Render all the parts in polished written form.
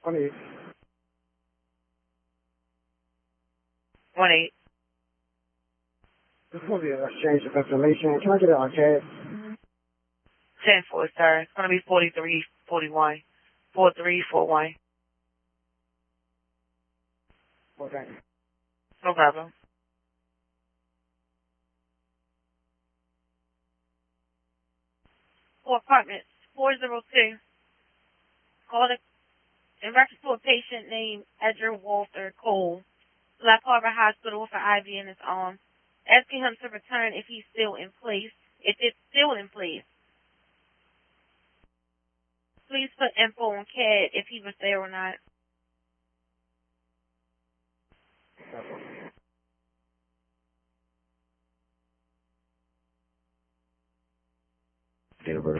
1-8. 1-8. This is going to be an exchange of information. Can I get it on CAD? 10-4, sir. It's going to be 4341. 4341. Well, thank you. No problem. For apartments, 402. Called in reference to a patient named Edgar Walter Cole. Black Harbor Hospital with an IV in his arm. Asking him to return if he's still in place. If it's still in place. Please put info on CAD if he was there or not. Date of birth.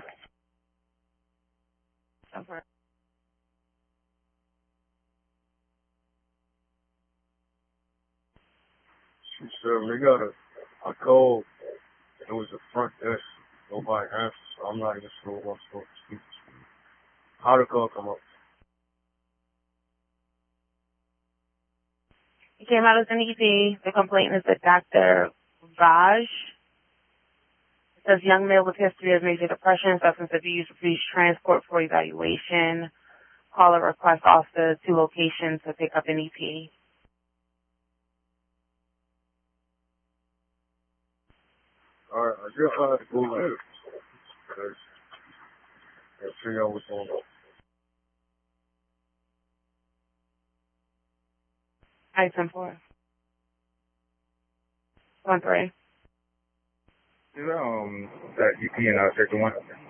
Okay. She said they got a call. It was a front desk. Nobody answered, so I'm not even sure what's supposed to speak to. How did the call come up? He came out as an EP. The complaint is that Dr. Raj. It says young male with history of major depression, substance abuse, please transport for evaluation. Caller request off the 2 locations to pick up an EP. All right, I just had to go ahead. And figure out what's going on. Item 4. 1-3. That EP in Sector 1?